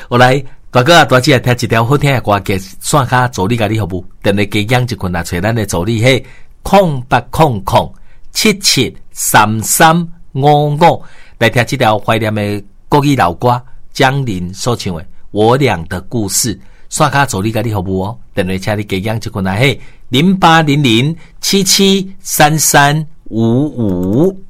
我来大哥啊大姐听一条好听的歌，给线卡助理甲你服务，等你加养一群啊，找咱的助理嘿，0800773355来听这条怀念的国语老歌，江林所唱的《我俩的故事》，线卡助理甲你服务哦，等你请你加养一群啊嘿，0800773355。